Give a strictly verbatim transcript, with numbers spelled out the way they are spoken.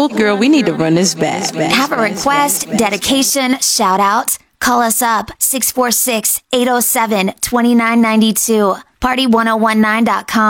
Girl, we need to run this back. Have a request, dedication, shout out? Call us up six four six, eight oh seven, two nine nine two. party ten nineteen dot com.